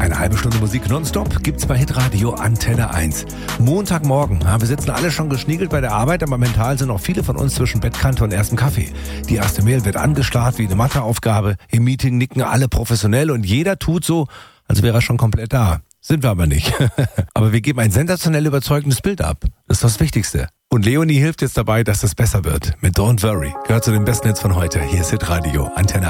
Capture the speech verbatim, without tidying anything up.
Eine halbe Stunde Musik nonstop gibt's bei Hitradio Antenne eins. Montagmorgen. Ja, wir sitzen alle schon geschniegelt bei der Arbeit, aber mental sind noch viele von uns zwischen Bettkante und erstem Kaffee. Die erste Mail wird angestarrt wie eine Matheaufgabe. Im Meeting nicken alle professionell und jeder tut so, als wäre er schon komplett da. Sind wir aber nicht. Aber wir geben ein sensationell überzeugendes Bild ab. Das ist das Wichtigste. Und Leonie hilft jetzt dabei, dass es besser wird. Mit Don't Worry. Gehört zu den besten Hits von heute. Hier ist Hitradio Antenne